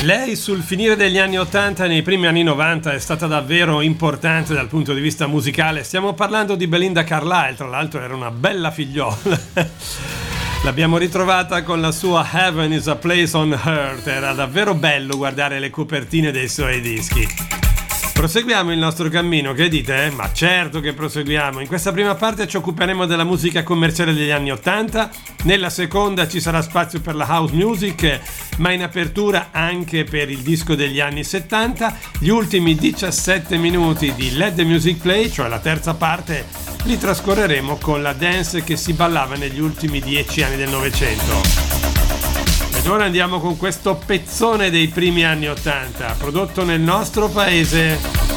Lei sul finire degli anni 80 e nei primi anni 90 è stata davvero importante dal punto di vista musicale. Stiamo parlando di Belinda Carlisle, tra l'altro era una bella figliola. L'abbiamo ritrovata con la sua Heaven is a Place on Earth. Era davvero bello guardare le copertine dei suoi dischi. Proseguiamo il nostro cammino, che dite? Ma certo che proseguiamo. In questa prima parte ci occuperemo della musica commerciale degli anni 80, nella seconda ci sarà spazio per la house music, ma in apertura anche per il disco degli anni 70. Gli ultimi 17 minuti di Let the Music Play, cioè la terza parte, li trascorreremo con la dance che si ballava negli ultimi 10 anni del Novecento. Ed ora andiamo con questo pezzone dei primi anni 80, prodotto nel nostro paese.